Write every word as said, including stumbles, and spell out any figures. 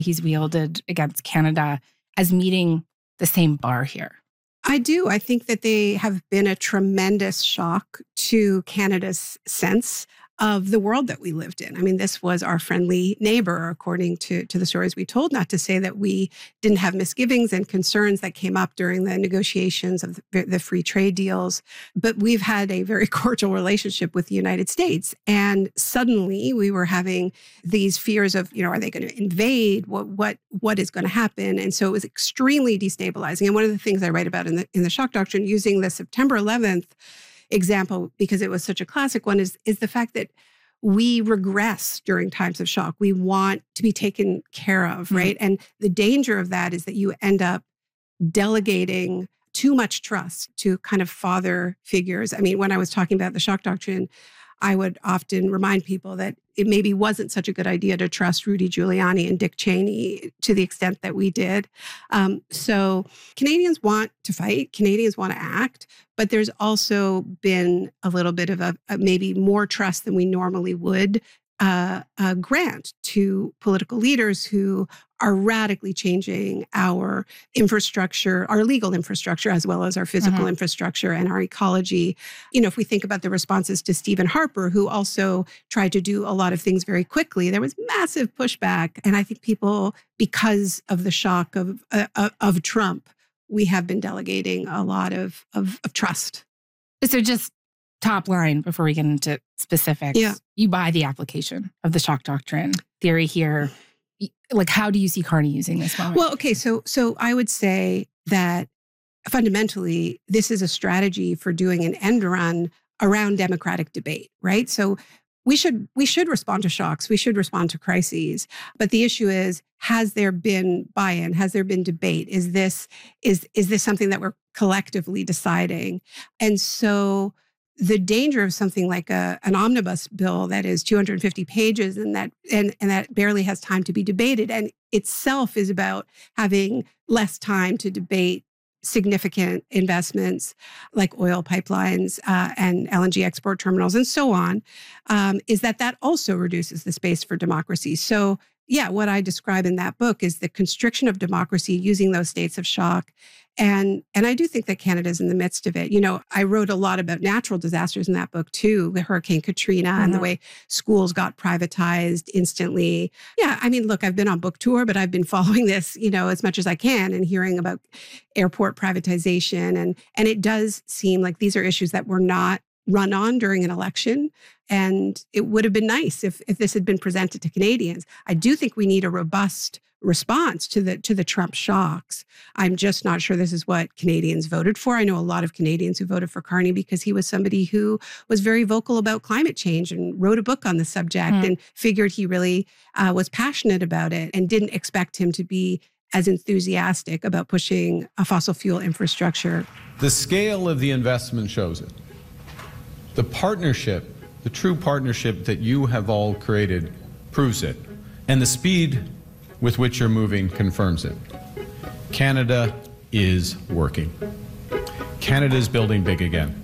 he's wielded against Canada as meeting the same bar here? I do. I think that they have been a tremendous shock to Canada's sense of the world that we lived in. I mean, this was our friendly neighbor, according to, to the stories we told, not to say that we didn't have misgivings and concerns that came up during the negotiations of the, the free trade deals. But we've had a very cordial relationship with the United States. And suddenly we were having these fears of, you know, are they going to invade? What, what, what is going to happen? And so it was extremely destabilizing. And one of the things I write about in the, in the shock doctrine, using the September eleventh example, because it was such a classic one, is, is the fact that we regress during times of shock. We want to be taken care of, right? Mm-hmm. And the danger of that is that you end up delegating too much trust to kind of father figures. I mean, when I was talking about the shock doctrine, I would often remind people that it maybe wasn't such a good idea to trust Rudy Giuliani and Dick Cheney to the extent that we did. Um, so Canadians want to fight, Canadians want to act, but there's also been a little bit of a, a maybe more trust than we normally would uh, uh, grant to political leaders who are radically changing our infrastructure, our legal infrastructure, as well as our physical mm-hmm. infrastructure and our ecology. You know, if we think about the responses to Stephen Harper, who also tried to do a lot of things very quickly, there was massive pushback. And I think people, because of the shock of uh, of Trump, we have been delegating a lot of, of, of trust. So just top line before we get into specifics, yeah. you buy the application of the shock doctrine theory here. Like, how do you see Carney using this moment? Well, okay, so so I would say that fundamentally, this is a strategy for doing an end run around democratic debate, right? So we should we should respond to shocks, we should respond to crises, but the issue is: has there been buy-in? Has there been debate? Is this is is this something that we're collectively deciding? And so the danger of something like a, an omnibus bill that is two hundred fifty pages and that and, and that barely has time to be debated and itself is about having less time to debate significant investments like oil pipelines uh, and L N G export terminals and so on, um, is that that also reduces the space for democracy. So yeah, what I describe in that book is the constriction of democracy using those states of shock. And, and I do think that Canada's in the midst of it. You know, I wrote a lot about natural disasters in that book too, the Hurricane Katrina mm-hmm. and the way schools got privatized instantly. Yeah, I mean, look, I've been on book tour, but I've been following this, you know, as much as I can and hearing about airport privatization. And, and it does seem like these are issues that were not run on during an election. And it would have been nice if, if this had been presented to Canadians. I do think we need a robust response to the to the Trump shocks. I'm just not sure this is what Canadians voted for. I know a lot of Canadians who voted for Carney because he was somebody who was very vocal about climate change and wrote a book on the subject mm. and figured he really uh, was passionate about it and didn't expect him to be as enthusiastic about pushing a fossil fuel infrastructure. The scale of the investment shows it. The partnership, the true partnership that you have all created proves it. And the speed with which you're moving confirms it. Canada is working. Canada is building big again.